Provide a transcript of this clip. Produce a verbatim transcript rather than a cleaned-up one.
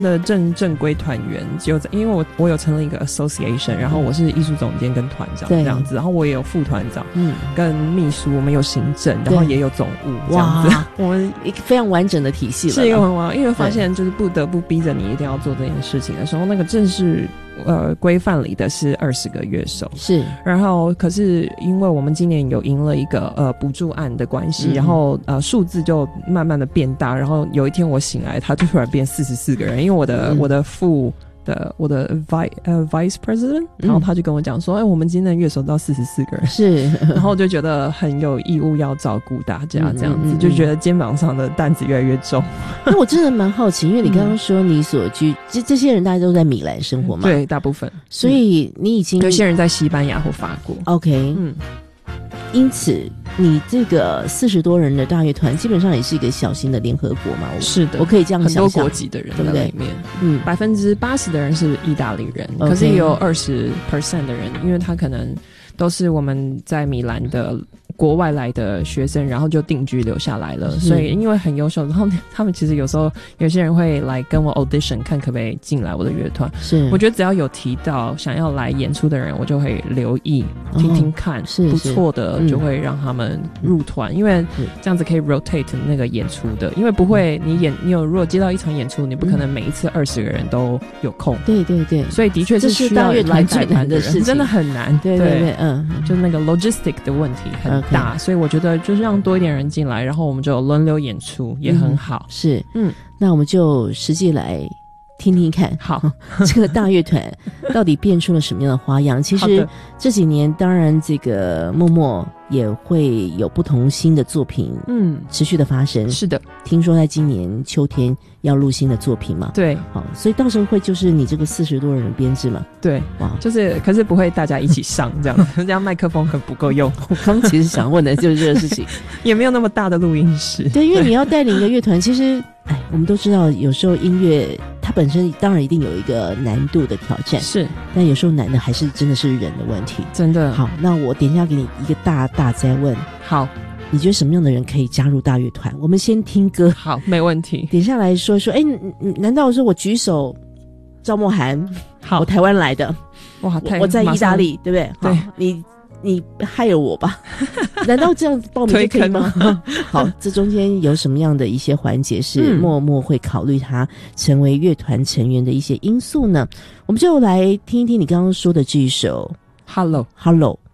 的正正规团员只有因为我我有成立一个 association， 然后我是艺术总监跟团长这样子，然后我也有副团长，嗯，跟秘书，我们有行政，然后也有总务这样子， 我们一个非常完整的体系了。 是一个很完，因为发现就是不得不逼着你一定要做这件事情的时候，那个正式呃规范里的是二十个乐手， 是， 然后可是因为我们今年有赢了一个呃补助案的关系，嗯、然后呃数字就慢慢的变大，然后有一天我醒来，它就突然变四十四个人，因为我的、嗯、我的副的我的 vice 呃 vice president， 然后他就跟我讲说，哎、欸，我们今天的乐手到四十四个人， 是， 然后就觉得很有义务要照顾大家，这样子、嗯嗯嗯、就觉得肩膀上的担子越来越重。 那我真的蛮好奇，因为你刚刚说你所居这这些人大家都在米兰生活嘛？ 对，大部分。 所以你已经有些人在西班牙或法国。 OK， 嗯。因此你这个四十多人的大乐团基本上也是一个小型的联合国嘛？ 是的， 我可以这样想象， 很多国籍的人在里面，嗯，百分之八十的人是意大利人， okay. 可是也有二十 percent 的人，因为他可能都是我们在米兰的国外来的学生，然后就定居留下来了，所以因为很优秀，然后他们其实有时候有些人会来跟我 audition 看可不可以进来我的乐团。 是， 我觉得只要有提到想要来演出的人，我就会留意听听看， 是不错的、嗯、就会让他们入团、嗯，因为这样子可以 rotate 那个演出的，因为不会你演你有如果接到一场演出，你不可能每一次二十个人都有空。 对对对， 所以的确是需要来带团的人，真的很难。 对对对，嗯， 就那个 logistic 的问题很大， okay. 所以我觉得就是让多一点人进来，然后我们就轮流演出也很好。 嗯、是，嗯，那我们就实际来听听看， 好， 这个大乐团到底变出了什么样的花样？其实这几年，当然这个默默也会有不同新的作品，嗯，持续的发生。 是的， 听说在今年秋天要录新的作品嘛？ 对， 好，所以到时候会就是你这个四十多人的编制嘛？ 对，哇，就是可是不会大家一起上这样，这样麦克风很不够用。 我刚其实想问的就是这个事情， 也没有那么大的录音室。 对，因为你要带领一个乐团，其实。哎，我们都知道，有时候音乐它本身当然一定有一个难度的挑战， 是， 但有时候难的还是真的是人的问题， 真的。 好，那我等一下给你一个大大哉问， 好， 你觉得什么样的人可以加入大乐团？我们先听歌， 好，没问题。 等一下来说说，哎，难道说我举手，赵默涵， 好， 我台湾来的， 哇，太我在意大利，对不对？ 对， 你。你害了我吧？难道这样报名就可以吗？好，这中间有什么样的一些环节是默默会考虑他成为乐团成员的一些因素呢？我们就来听一听你刚刚说的这一首 Hello Hello